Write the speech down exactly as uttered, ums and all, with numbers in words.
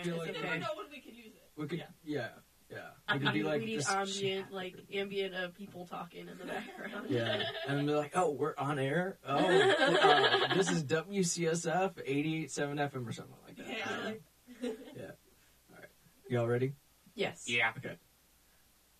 fine. feel It's like okay. never know when we could use it. we could, Yeah. yeah, yeah. I We could mean, be like, we need this ambient, shit like happened. ambient of people talking in the background. Yeah, and they're like, oh, we're on air? Oh, uh, this is W C S F eighty-eight point seven F M or something like that. Yeah. Yeah. All right. Y'all ready? Yes. Yeah. Okay.